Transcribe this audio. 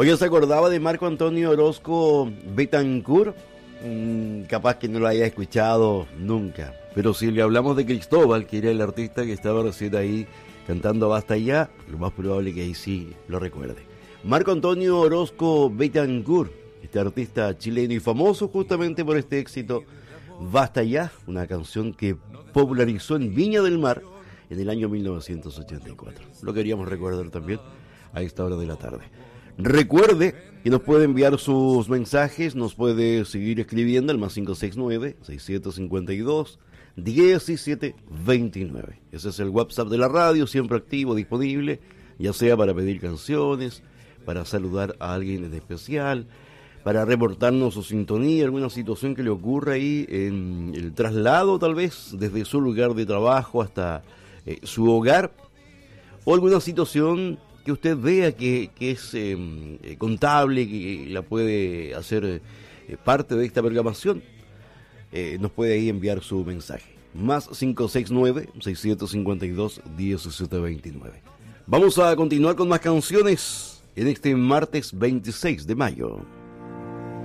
Oye, ¿se acordaba de Marco Antonio Orozco Betancourt? Capaz que no lo haya escuchado nunca. Pero si le hablamos de Cristóbal, que era el artista que estaba recién ahí cantando Basta Ya, lo más probable que ahí sí lo recuerde. Marco Antonio Orozco Betancourt, este artista chileno y famoso justamente por este éxito Basta Ya, una canción que popularizó en Viña del Mar en el año 1984. Lo queríamos recordar también a esta hora de la tarde. Recuerde que nos puede enviar sus mensajes, nos puede seguir escribiendo al más 569-652-1729. Ese es el WhatsApp de la radio, siempre activo, disponible, ya sea para pedir canciones, para saludar a alguien en especial, para reportarnos su sintonía, alguna situación que le ocurra ahí en el traslado tal vez, desde su lugar de trabajo hasta su hogar, o alguna situación que usted vea que es contable, que la puede hacer parte de esta programación, nos puede ahí enviar su mensaje. Más 569-652-1729. Vamos a continuar con más canciones en este martes 26 de mayo.